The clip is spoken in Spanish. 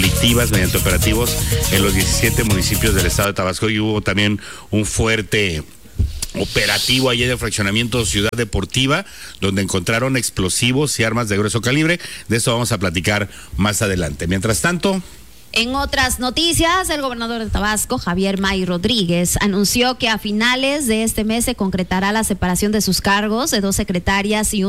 delictivas mediante operativos en los 17 municipios del estado de Tabasco, y hubo también un fuerte operativo allí en el fraccionamiento Ciudad Deportiva, donde encontraron explosivos y armas de grueso calibre. De eso vamos a platicar más adelante. Mientras tanto, en otras noticias, el gobernador de Tabasco, Javier May Rodríguez, anunció que a finales de este mes se concretará la separación de sus cargos de 2 secretarias y